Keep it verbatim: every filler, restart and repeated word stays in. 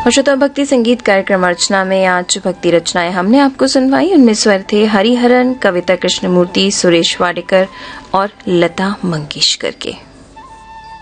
और श्रोता भक्ति संगीत कार्यक्रम अर्चना में आज भक्ति रचनाएं हमने आपको सुनवाई। उनमें स्वर थे हरिहरन, कविता कृष्णमूर्ति, सुरेश वाडेकर और लता मंगेशकर के।